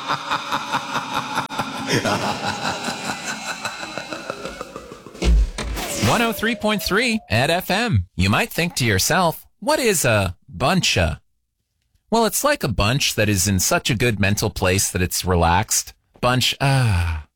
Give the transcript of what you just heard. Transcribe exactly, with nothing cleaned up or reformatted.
one oh three point three at F M. You might think to yourself, what is a buncha? Well, it's like a bunch that is in such a good mental place that it's relaxed. Bunch, ah.